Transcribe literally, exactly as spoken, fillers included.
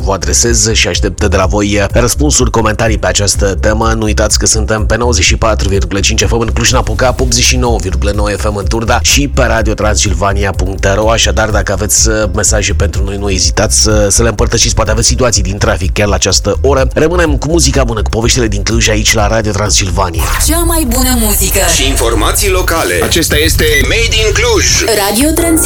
vă adresez și aștept de la voi răspunsuri, comentarii pe această temă. Nu uitați că suntem pe nouăzeci și patru virgulă cinci F M în Cluj-Napoca, optzeci și nouă virgulă nouă F M în Turda și pe radio transilvania punct ro. Așadar, dacă aveți mesaje pentru noi, nu ezitați să, să le împărtășiți. Poate aveți situații din trafic chiar la această oră. Rămânem cu muzica bună, cu poveștile din Cluj aici la Radio Transilvania. Cea mai bună muzică și informații locale. Acesta este Made in Cluj. Radio Transilvania.